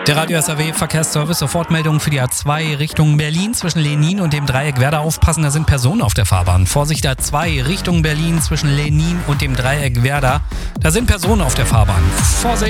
Der Radio SAW Verkehrsservice, Sofortmeldung für die A2 Richtung Berlin zwischen Lenin und dem Dreieck Werder. Aufpassen, da sind Personen auf der Fahrbahn. Vorsicht, A2 Richtung Berlin zwischen Lenin und dem Dreieck Werder. Da sind Personen auf der Fahrbahn. Vorsicht!